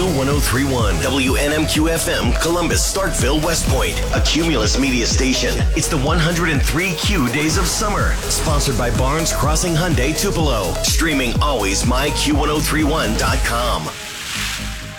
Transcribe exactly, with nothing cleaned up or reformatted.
one oh three point one. W N M Q F M, Columbus, Starkville, West Point. A Cumulus media station. It's the one hundred three Q Days of Summer. Sponsored by Barnes Crossing Hyundai Tupelo. Streaming always my Q ten thirty-one dot com.